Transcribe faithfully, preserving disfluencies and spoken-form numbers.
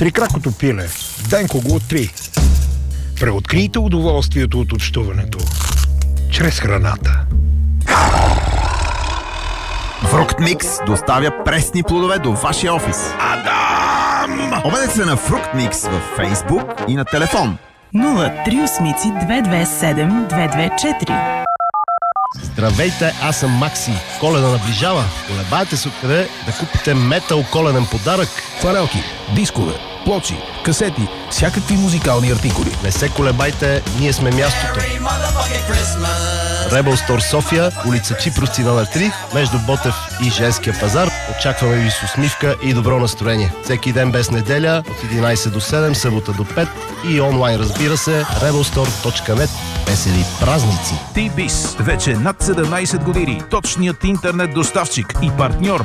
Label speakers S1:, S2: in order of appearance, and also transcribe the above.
S1: Трикракото пиле. Денко го откри. Преоткрийте удоволствието от общуването чрез храната.
S2: Фруктмикс доставя пресни плодове до вашия офис.
S1: Адам!
S2: Обадете се на Фруктмикс във Фейсбук и на телефон
S3: нула три осем две две седем две две четири.
S4: Здравейте, аз съм Макси. Коледа наближава. Колебаете се откъде да купите метал коледен подарък.
S5: Фланелки, дискове, плочи, касети, всякакви музикални артикули.
S4: Не се колебайте, ние сме мястото. Rebel Store София, улица Чипросци номер три, между Ботев и Женския пазар. Очакваме ви с усмивка и добро настроение. Всеки ден без неделя, от единайсет до седем, събота до пет и онлайн, разбира се, rebel store точка net. Весели празници!
S5: T-Biz, вече над седемнайсет години, точният интернет доставчик и партньор